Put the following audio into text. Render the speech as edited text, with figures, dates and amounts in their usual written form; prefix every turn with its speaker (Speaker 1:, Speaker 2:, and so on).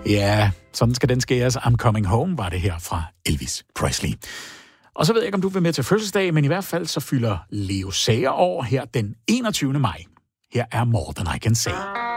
Speaker 1: Ja, sådan skal den skæres. I'm Coming Home var det her fra Elvis Presley. Og så ved jeg ikke, om du vil med til fødselsdag, men i hvert fald så fylder Leo Sager år her den 21. maj. Her er More Than I Can Say.